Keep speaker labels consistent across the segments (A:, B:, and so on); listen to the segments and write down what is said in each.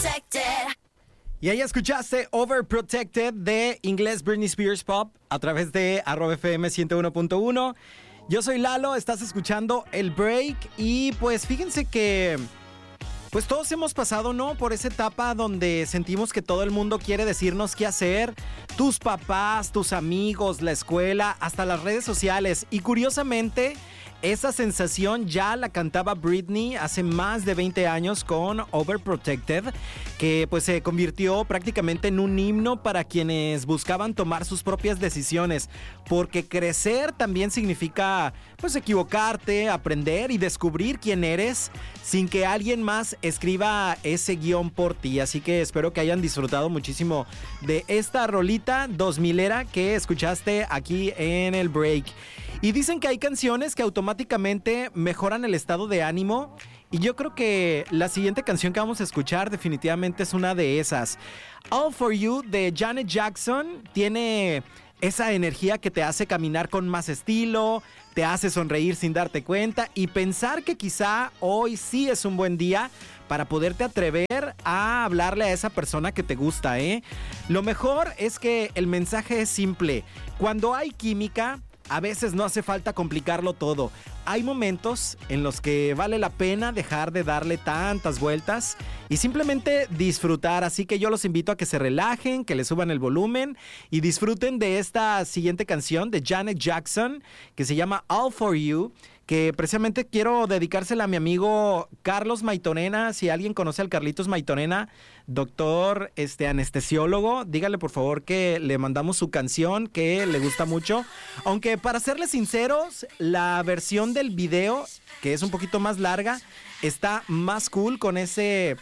A: Y ahí escuchaste Overprotected de inglés Britney Spears Pop a través de @FM 101.1. Yo soy Lalo, estás escuchando El Break y pues fíjense que pues todos hemos pasado, ¿no? Por esa etapa donde sentimos que todo el mundo quiere decirnos qué hacer. Tus papás, tus amigos, la escuela, hasta las redes sociales. Y curiosamente, esa sensación ya la cantaba Britney hace más de 20 años con Overprotected, que pues se convirtió prácticamente en un himno para quienes buscaban tomar sus propias decisiones, porque crecer también significa pues equivocarte, aprender y descubrir quién eres sin que alguien más escriba ese guión por ti. Así que espero que hayan disfrutado muchísimo de esta rolita 2000era que escuchaste aquí en el break. Y dicen que hay canciones que automáticamente mejoran el estado de ánimo. Y yo creo que la siguiente canción que vamos a escuchar definitivamente es una de esas. All For You de Janet Jackson tiene esa energía que te hace caminar con más estilo, te hace sonreír sin darte cuenta y pensar que quizá hoy sí es un buen día para poderte atrever a hablarle a esa persona que te gusta, ¿eh? Lo mejor es que el mensaje es simple. Cuando hay química, a veces no hace falta complicarlo todo. Hay momentos en los que vale la pena dejar de darle tantas vueltas y simplemente disfrutar. Así que yo los invito a que se relajen, que le suban el volumen y disfruten de esta siguiente canción de Janet Jackson que se llama All For You, que precisamente quiero dedicársela a mi amigo Carlos Maitorena. Si alguien conoce al Carlitos Maitorena, doctor anestesiólogo, dígale por favor que le mandamos su canción, que le gusta mucho. Aunque para serles sinceros, la versión del video, que es un poquito más larga, está más cool con esa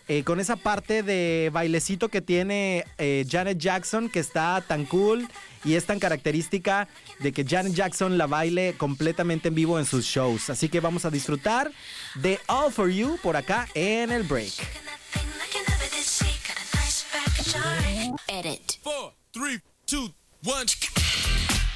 A: parte de bailecito que tiene Janet Jackson, que está tan cool y es tan característica de que Janet Jackson la baile completamente en vivo en sus shows. Así que vamos a disfrutar de All For You por acá en el break.
B: Edit.
C: 4, 3, 2, 1.